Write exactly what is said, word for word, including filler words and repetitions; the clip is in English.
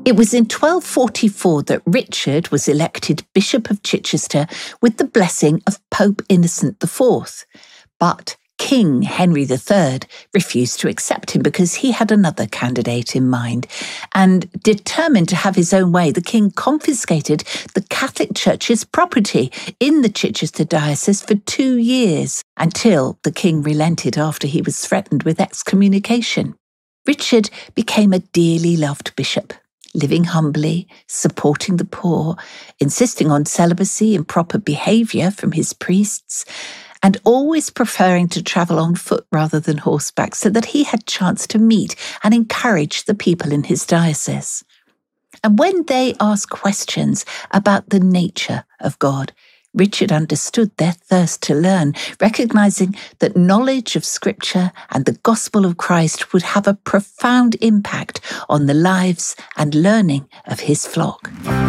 It was in twelve forty-four that Richard was elected Bishop of Chichester with the blessing of Pope Innocent the Fourth. But King Henry the Third refused to accept him because he had another candidate in mind, and determined to have his own way, the king confiscated the Catholic Church's property in the Chichester diocese for two years, until the king relented after he was threatened with excommunication. Richard became a dearly loved bishop, living humbly, supporting the poor, insisting on celibacy and proper behaviour from his priests, and always preferring to travel on foot rather than horseback so that he had chance to meet and encourage the people in his diocese. And when they asked questions about the nature of God, Richard understood their thirst to learn, recognising that knowledge of Scripture and the gospel of Christ would have a profound impact on the lives and learning of his flock.